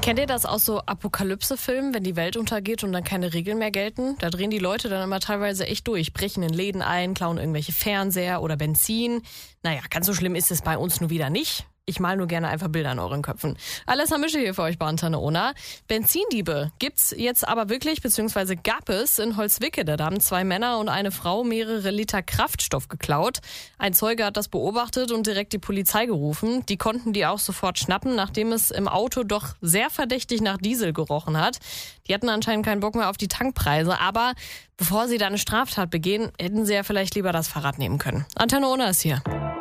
Kennt ihr das aus so Apokalypse-Filmen, wenn die Welt untergeht und dann keine Regeln mehr gelten? Da drehen die Leute dann immer teilweise echt durch, brechen in Läden ein, klauen irgendwelche Fernseher oder Benzin. Naja, ganz so schlimm ist es bei uns nur wieder nicht. Ich mal nur gerne einfach Bilder in euren Köpfen. Alessa Mische hier für euch bei Antenne Ona. Benzindiebe gibt's jetzt aber wirklich, beziehungsweise gab es in Holzwickede. Da haben 2 Männer und eine Frau mehrere Liter Kraftstoff geklaut. Ein Zeuge hat das beobachtet und direkt die Polizei gerufen. Die konnten die auch sofort schnappen, nachdem es im Auto doch sehr verdächtig nach Diesel gerochen hat. Die hatten anscheinend keinen Bock mehr auf die Tankpreise, aber bevor sie da eine Straftat begehen, hätten sie ja vielleicht lieber das Fahrrad nehmen können. Antenne Ona ist hier.